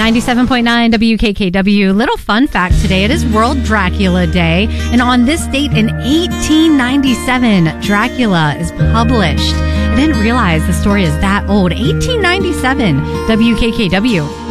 97.9 WKKW. Little fun fact today. It is World Dracula Day. And on this date in 1897, Dracula is published. I didn't realize the story is that old. 1897 WKKW.